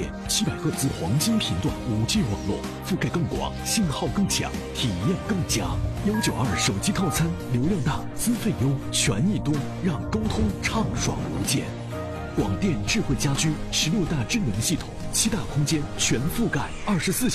电，700赫兹黄金频段5G 网络，覆盖更广，信号更强，体验更佳。192手机套餐，流量大，资费优，权益多，让沟通畅爽无间。广电智慧家居16大智能系统，7大空间全覆盖，24